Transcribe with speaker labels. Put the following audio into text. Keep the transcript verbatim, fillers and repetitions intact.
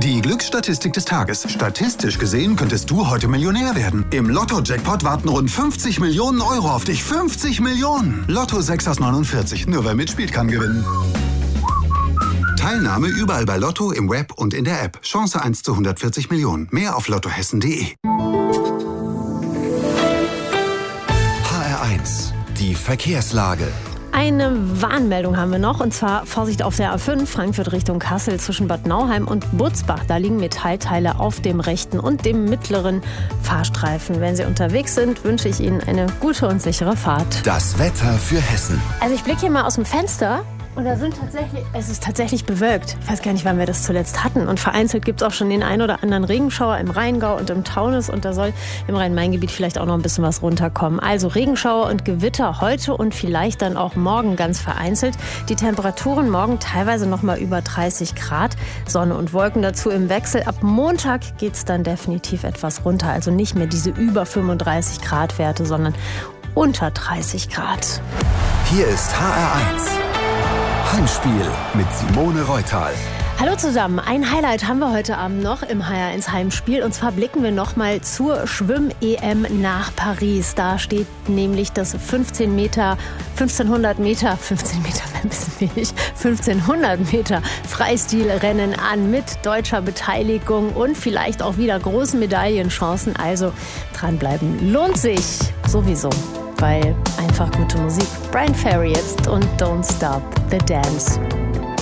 Speaker 1: Die Glücksstatistik des Tages. Statistisch gesehen könntest du heute Millionär werden. Im Lotto-Jackpot warten rund fünfzig Millionen Euro auf dich. fünfzig Millionen! Lotto sechs aus neunundvierzig. Nur wer mitspielt, kann gewinnen. Teilnahme überall bei Lotto, im Web und in der App. Chance eins zu hundertvierzig Millionen. Mehr auf lottohessen punkt de.
Speaker 2: H R eins. Die Verkehrslage.
Speaker 3: Eine Warnmeldung haben wir noch, und zwar Vorsicht auf der A fünf, Frankfurt Richtung Kassel zwischen Bad Nauheim und Butzbach. Da liegen Metallteile auf dem rechten und dem mittleren Fahrstreifen. Wenn Sie unterwegs sind, wünsche ich Ihnen eine gute und sichere Fahrt.
Speaker 2: Das Wetter für Hessen.
Speaker 3: Also ich blicke hier mal aus dem Fenster. Und da sind tatsächlich, es ist tatsächlich bewölkt. Ich weiß gar nicht, wann wir das zuletzt hatten. Und vereinzelt gibt es auch schon den einen oder anderen Regenschauer im Rheingau und im Taunus. Und da soll im Rhein-Main-Gebiet vielleicht auch noch ein bisschen was runterkommen. Also Regenschauer und Gewitter heute und vielleicht dann auch morgen ganz vereinzelt. Die Temperaturen morgen teilweise noch mal über dreißig Grad. Sonne und Wolken dazu im Wechsel. Ab Montag geht es dann definitiv etwas runter. Also nicht mehr diese über fünfunddreißig Grad Werte, sondern unter dreißig Grad.
Speaker 2: Hier ist H R eins. Heimspiel mit Simone Reutal.
Speaker 3: Hallo zusammen, ein Highlight haben wir heute Abend noch im H R eins Heimspiel. Und zwar blicken wir nochmal zur Schwimm-E M nach Paris. Da steht nämlich das fünfzehn Meter, fünfzehnhundert Meter, fünfzehn Meter wäre ein bisschen wenig, fünfzehnhundert Meter Freistilrennen an mit deutscher Beteiligung und vielleicht auch wieder großen Medaillenchancen. Also dranbleiben lohnt sich sowieso, weil einfach gute Musik. Bryan Ferry jetzt und Don't Stop the Dance.